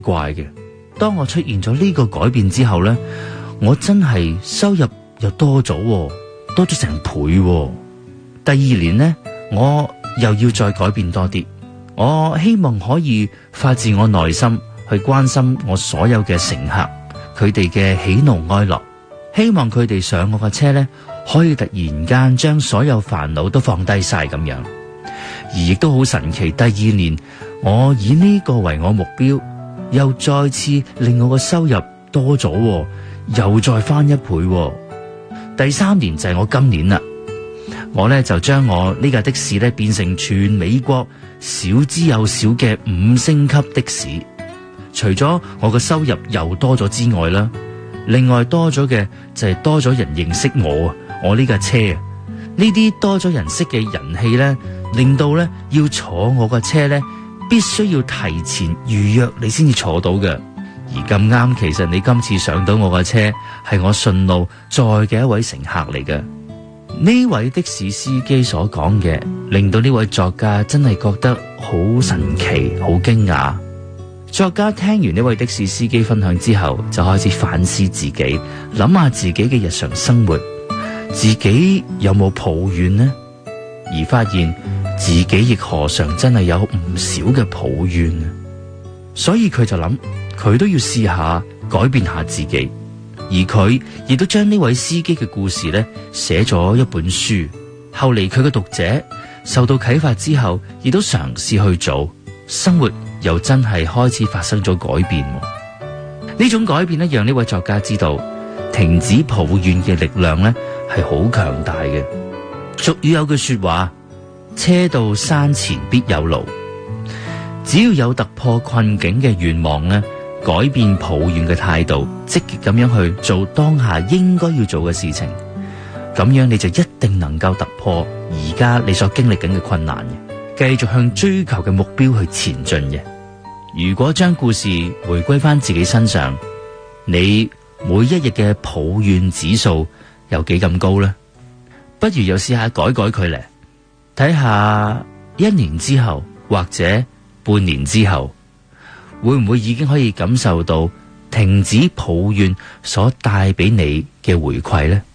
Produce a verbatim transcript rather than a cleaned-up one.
怪嘅，當我出現咗呢個改變之後呢，我真係收入又多咗，多咗成倍。第二年呢，我又要再改變多啲，我希望可以發自我內心去關心我所有嘅乘客，佢哋嘅喜怒哀樂，希望佢哋上我嘅車呢，可以突然間將所有煩惱都放低晒咁樣。而亦都好神奇，第二年我以呢個為我目標，又再次令我個收入多咗，又再翻一倍。第三年就係我今年啦，我咧就將我呢架的士咧變成全美國少之又少嘅五星級的士。除咗我個收入又多咗之外啦，另外多咗嘅就係多咗人認識我，我呢架車啊，呢啲多咗人識嘅人氣咧，令到咧要坐我個車咧，必須要提前預約你先至坐到嘅。而咁啱，其實你今次上到我個車係我順路載嘅一位乘客嚟嘅。呢位的士司機所講嘅，令到呢位作家真係覺得好神奇、好驚訝。作家聽完呢位的士司機分享之後，就開始反思自己，諗下自己嘅日常生活，自己有冇抱怨呢？而發現自己亦何嘗真係有唔少嘅抱怨啊！所以佢就諗，佢都要試下改變下自己。而佢亦都將呢位司機嘅故事咧寫咗一本書。後嚟佢嘅讀者受到啟發之後，亦都嘗試去做，生活又真係開始發生咗改變。呢種改變咧，讓呢位作家知道，停止抱怨嘅力量咧係好強大嘅。俗語有句說話，車到山前必有路。只要有突破困境嘅願望咧，改變抱怨嘅態度，積極咁樣去做當下應該要做嘅事情，咁樣你就一定能夠突破而家你所經歷緊嘅困難嘅，繼續向追求嘅目標去前進嘅。如果將故事回歸翻自己身上，你每一日嘅抱怨指數有幾咁高呢？不如又試下改改佢嚟，睇下一年之後或者半年之後，會唔會已經可以感受到停止抱怨所帶俾你嘅回饋呢？